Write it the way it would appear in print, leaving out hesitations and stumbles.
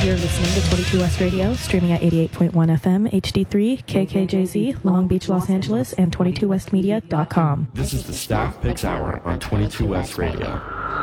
You're listening to 22 West Radio, streaming at 88.1 FM, HD3, KKJZ, Long Beach, Los Angeles, and 22westmedia.com. This is the Staff Picks Hour on 22 West Radio.